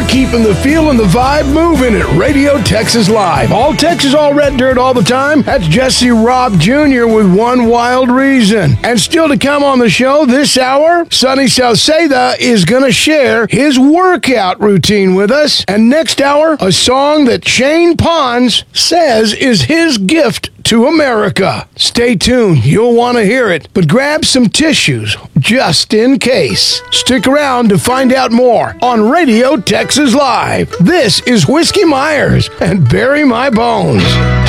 We're keeping the feel and the vibe moving at Radio Texas Live. All Texas, all red dirt, all the time. That's Jesse Robb Jr. with One Wild Reason. And still to come on the show this hour, Sonny Salceda is going to share his workout routine with us. And next hour, a song that Shane Pons says is his gift to America. Stay tuned. You'll want to hear it. But grab some tissues just in case. Stick around to find out more on Radio Texas Live. This is Whiskey Myers and Bury My Bones.